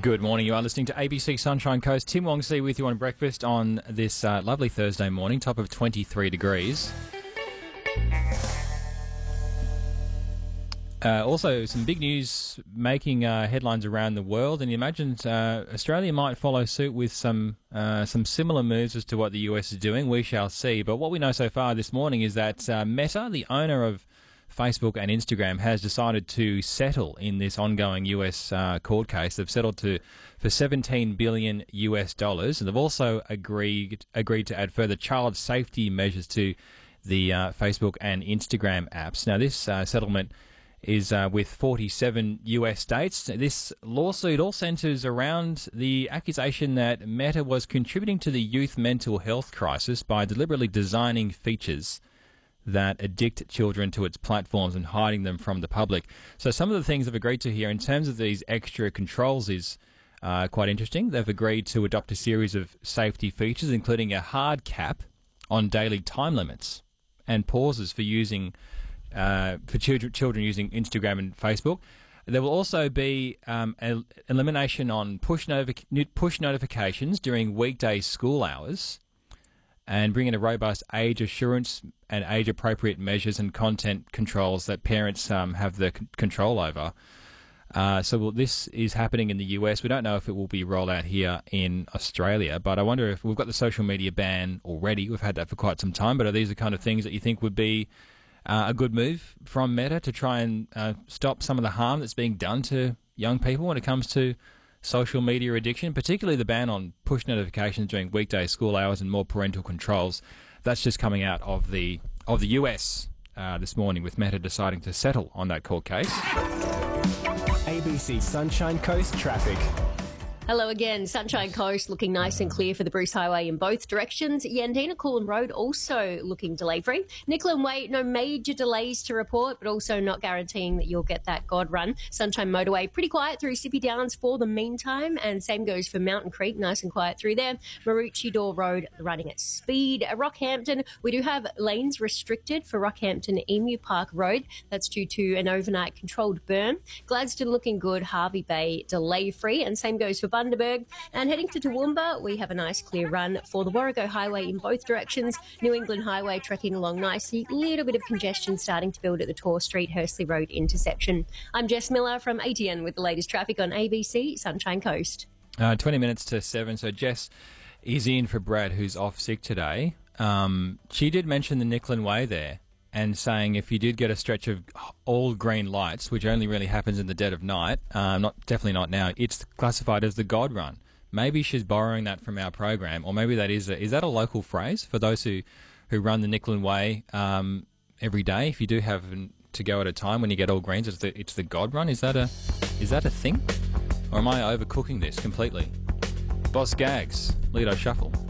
Good morning. You are listening to ABC Sunshine Coast. Tim Wongsey with you on breakfast on this lovely Thursday morning, top of 23 degrees. Also, some big news making headlines around the world, and you imagine Australia might follow suit with some similar moves as to what the US is doing. We shall see. But what we know so far this morning is that Meta, the owner of Facebook and Instagram, has decided to settle in this ongoing US court case. They've settled for $17 billion US, and they've also agreed to add further child safety measures to the Facebook and Instagram apps. Now, this settlement is with 47 US states. This lawsuit all centres around the accusation that Meta was contributing to the youth mental health crisis by deliberately designing features that addict children to its platforms and hiding them from the public. So some of the things they've agreed to here in terms of these extra controls is quite interesting. They've agreed to adopt a series of safety features, including a hard cap on daily time limits and pauses for using for children using Instagram and Facebook. There will also be an elimination on push notifications during weekday school hours, and bring in a robust age assurance and age-appropriate measures and content controls that parents have the control over. This is happening in the US. We don't know if it will be rolled out here in Australia, but I wonder if we've got the social media ban already. We've had that for quite some time, but are these the kind of things that you think would be a good move from Meta to try and stop some of the harm that's being done to young people when it comes to social media addiction, particularly the ban on push notifications during weekday school hours and more parental controls? That's just coming out of the US this morning, with Meta deciding to settle on that court case. ABC Sunshine Coast traffic. Hello again. Sunshine Coast looking nice and clear for the Bruce Highway in both directions. Yandina Coolum Road also looking delay-free. Nicklin Way, no major delays to report, but also not guaranteeing that you'll get that God run. Sunshine Motorway, pretty quiet through Sippy Downs for the meantime, and same goes for Mountain Creek, nice and quiet through there. Maroochydore Road running at speed. At Rockhampton, we do have lanes restricted for Rockhampton Emu Park Road. That's due to an overnight controlled burn. Gladstone looking good. Harvey Bay delay-free, and same goes for Bundaberg. And heading to Toowoomba, we have a nice clear run for the Warrego Highway in both directions. New England Highway trekking along nicely. Little bit of congestion starting to build at the Tor Street Hursley Road intersection. I'm Jess Miller from ATN with the latest traffic on ABC Sunshine Coast. 20 minutes to 7. So Jess is in for Brad, who's off sick today. She did mention the Nicklin Way there, and saying if you did get a stretch of all green lights, which only really happens in the dead of night, definitely not now, it's classified as the God Run. Maybe she's borrowing that from our program, or maybe that is that a local phrase for those who run the Nicklin Way every day? If you do have to go at a time when you get all greens, it's the God Run. Is that a thing, or am I overcooking this completely? Boss Gags, Lido Shuffle.